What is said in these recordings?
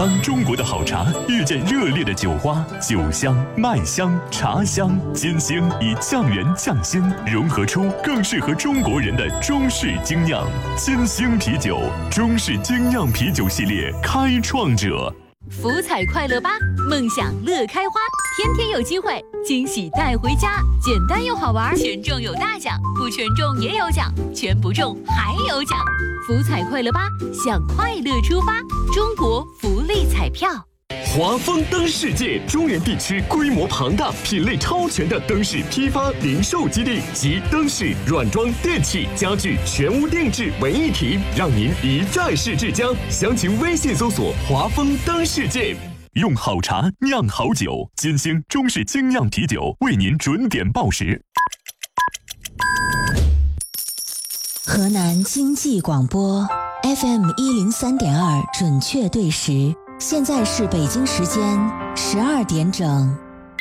当中国的好茶遇见热烈的酒花，酒香、麦香、茶香、金星以酱园匠心融合出更适合中国人的中式精酿。金星啤酒，中式精酿啤酒系列开创者。 福彩快乐吧，梦想乐开花，天天有机会，惊喜带回家，简单又好玩，全中有大奖，不全中也有奖，全不中还有奖。福彩快乐吧，向快乐出发，中国福利彩票。 华丰灯世界中原地区规模庞大、品类超全的灯饰批发零售基地及灯饰、软装、电器、家具全屋定制为一体，让您一站式至家。详情微信搜索“华丰灯世界”。 用好茶酿好酒，金星中式精酿啤酒为您准点报时。 河南经济广播 FM103.2 准确对时，现在是北京时间12点整。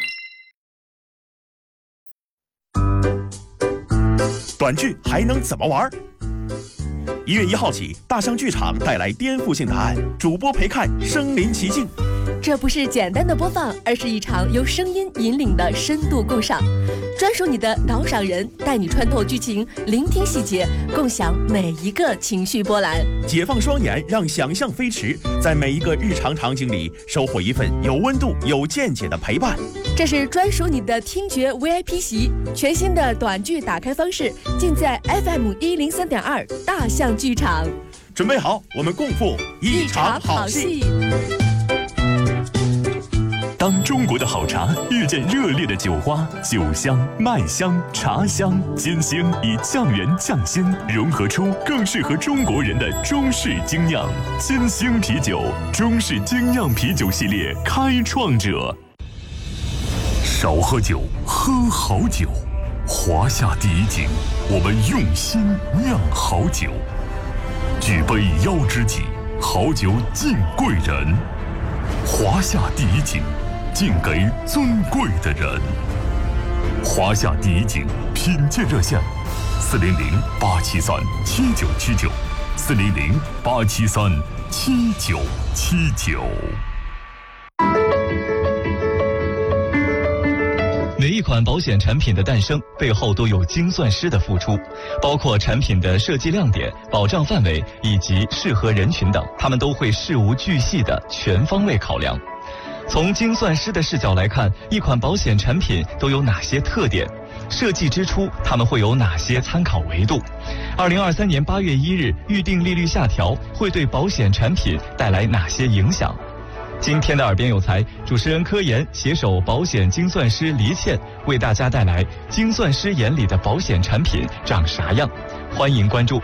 短剧还能怎么玩？1月1号起，大象剧场带来颠覆性答案，主播陪看身临其境。 这不是简单的播放，而是一场由声音引领的深度共赏，专属你的导赏人，带你穿透剧情，聆听细节，共享每一个情绪波澜。 解放双眼，让想象飞驰，在每一个日常场景里收获一份有温度、有见解的陪伴。 这是专属你的听觉 VIP 席，全新的短剧打开方式，尽在 FM103.2 大象剧场。 准备好，我们共赴一场好戏。 当中国的好茶遇见热烈的酒花，酒香、麦香、茶香、金星以酱园匠心融合出更适合中国人的中式精酿。金星啤酒，中式精酿啤酒系列开创者。少喝酒，喝好酒。华夏第一井，我们用心酿好酒。举杯邀知己，好酒敬贵人。华夏第一井，敬给尊贵的人。华夏第一井品鉴热线：400-873-7979，400-873-7979。 每一款保险产品的诞生背后都有精算师的付出，包括产品的设计亮点、保障范围以及适合人群等，他们都会事无巨细的全方位考量。从精算师的视角来看，一款保险产品都有哪些特点？设计之初，他们会有哪些参考维度？2023年8月1日预定利率下调会对保险产品带来哪些影响？今天的耳边有才，主持人柯岩携手保险精算师黎倩，为大家带来精算师眼里的保险产品长啥样？欢迎关注。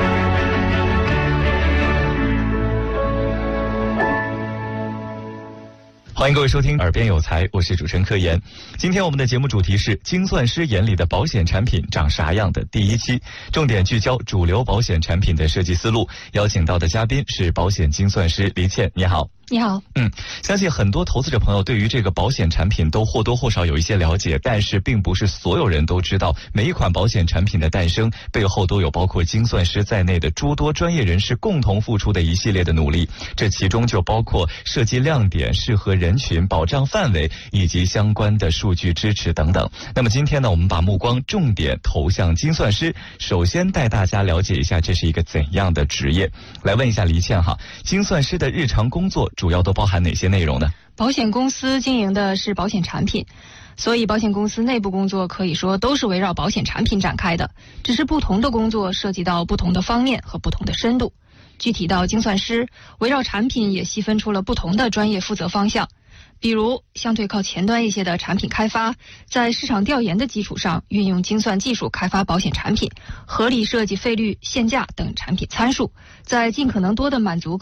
欢迎各位收听耳边有才，我是主持人柯岩。今天我们的节目主题是精算师眼里的保险产品长啥样的第一期，重点聚焦主流保险产品的设计思路。邀请到的嘉宾是保险精算师黎倩，你好。 你好。 相信很多投资者朋友对于这个保险产品都或多或少有一些了解，但是并不是所有人都知道每一款保险产品的诞生背后都有包括精算师在内的诸多专业人士共同付出的一系列的努力，这其中就包括设计亮点、适合人群、保障范围以及相关的数据支持等等。那么今天呢，我们把目光重点投向精算师，首先带大家了解一下这是一个怎样的职业。来问一下黎倩哈，精算师的日常工作主要都包含哪些内容呢？ 保险公司经营的是保险产品，所以保险公司内部工作可以说都是围绕保险产品展开的，只是不同的工作涉及到不同的方面和不同的深度。具体到精算师，围绕产品也细分出了不同的专业负责方向。比如相对靠前端一些的产品开发，在市场调研的基础上运用精算技术开发保险产品，合理设计费率、限价等产品参数，在尽可能多的满足